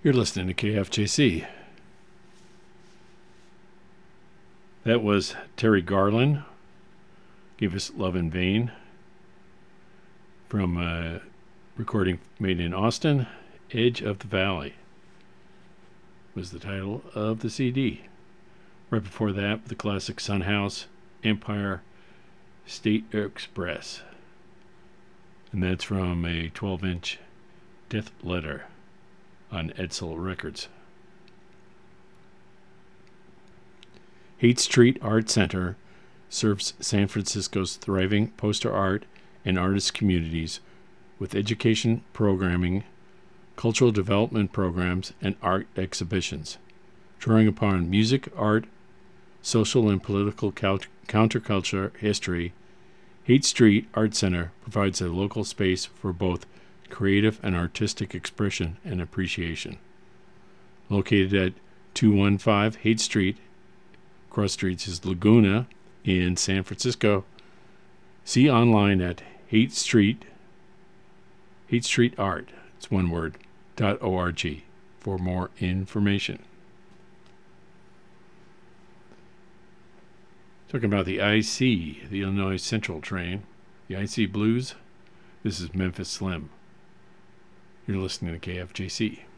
You're listening to KFJC. That was Terry Garland, gave us Love in Vain, from a recording made in Austin. Edge of the Valley was the title of the CD. Right before that, the classic Son House, Empire State Express. And that's from a 12-inch Death Letter on Edsel Records. Haight Street Art Center serves San Francisco's thriving poster art and artist communities with education programming, cultural development programs, and art exhibitions. Drawing upon music, art, social and political counterculture history, Haight Street Art Center provides a local space for both creative and artistic expression and appreciation. Located at 215 Haight Street, cross streets is Laguna in San Francisco. See online at Haight Street Art, it's one word, .org for more information. Talking about the IC, the Illinois Central train, the IC Blues. This is Memphis Slim. You're listening to KFJC.